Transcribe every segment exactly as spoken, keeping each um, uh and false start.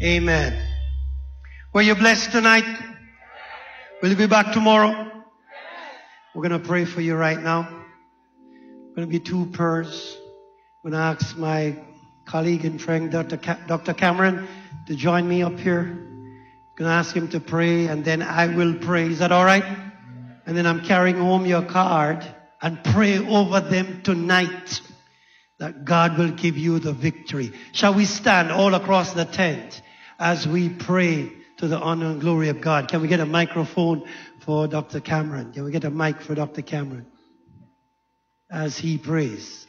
Amen. Were you blessed tonight? Will you be back tomorrow? We're going to pray for you right now. Going to be two prayers. I'm going to ask my colleague and friend, Doctor Ca- Doctor Cameron, to join me up here. I'm going to ask him to pray, and then I will pray. Is that all right? And then I'm carrying home your card and pray over them tonight that God will give you the victory. Shall we stand all across the tent as we pray to the honor and glory of God? Can we get a microphone for Doctor Cameron? Can we get a mic for Doctor Cameron as he prays?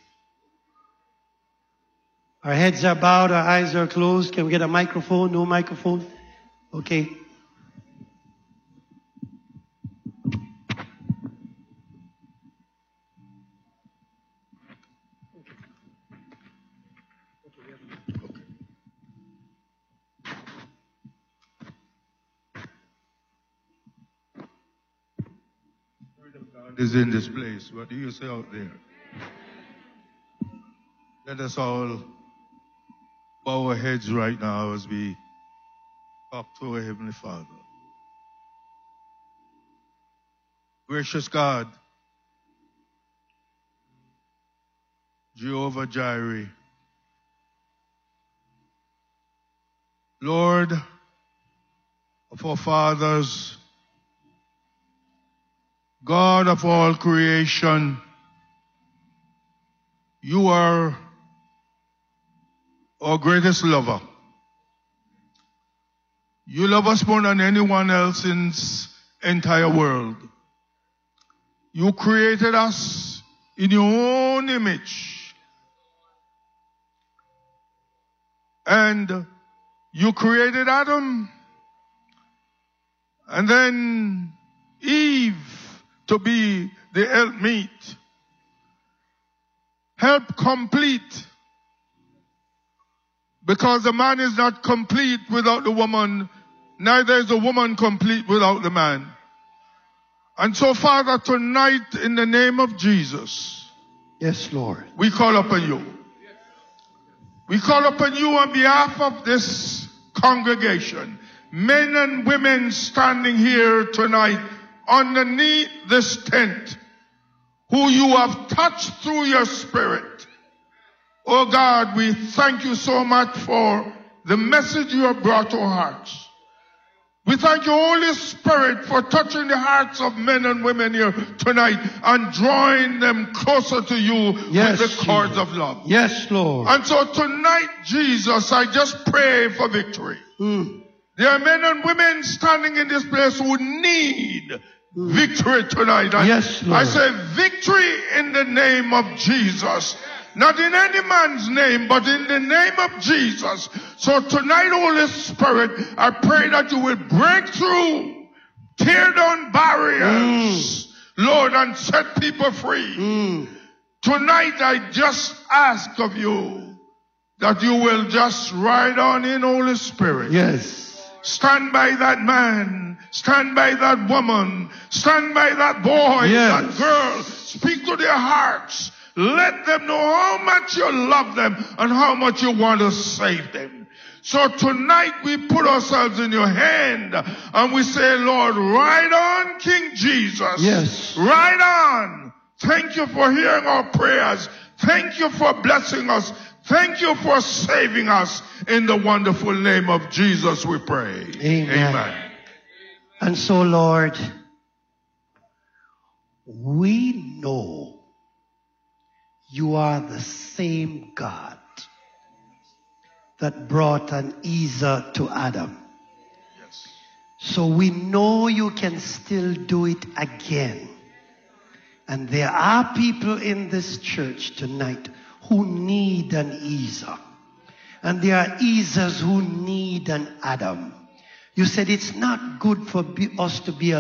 Our heads are bowed, our eyes are closed. Can we get a microphone? No microphone? Okay. God is in this place. What do you say out there? Let us all bow our heads right now as we talk to our Heavenly Father. Gracious God, Jehovah Jireh, Lord of our fathers, God of all creation, you are our greatest lover. You love us more than anyone else in this entire world. You created us in your own image. And you created Adam and then Eve to be the helpmeet. Help complete. Because the man is not complete without the woman, neither is the woman complete without the man. And so, Father, tonight, in the name of Jesus, yes, Lord, we call upon you. We call upon you on behalf of this congregation, men and women standing here tonight underneath this tent, who you have touched through your Spirit. Oh God, we thank you so much for the message you have brought to our hearts. We thank you, Holy Spirit, for touching the hearts of men and women here tonight and drawing them closer to you yes, with the cords Jesus. of love. Yes, Lord. And so tonight, Jesus, I just pray for victory. Mm. There are men and women standing in this place who need mm. victory tonight. I, yes, Lord. I say victory in the name of Jesus. Not in any man's name, but in the name of Jesus. So tonight, Holy Spirit, I pray that you will break through, tear down barriers, mm. Lord, and set people free. Mm. Tonight, I just ask of you that you will just ride on in, Holy Spirit. Yes. Stand by that man. Stand by that woman. Stand by that boy, yes. that girl. Speak to their hearts. Let them know how much you love them and how much you want to save them. So tonight we put ourselves in your hand and we say, Lord, ride on, King Jesus. Yes. Ride on. Thank you for hearing our prayers. Thank you for blessing us. Thank you for saving us. In the wonderful name of Jesus we pray. Amen. Amen. And so, Lord, we know you are the same God that brought an Ezer to Adam. Yes. So we know you can still do it again. And there are people in this church tonight who need an Ezer. And there are Ezers who need an Adam. You said it's not good for us to be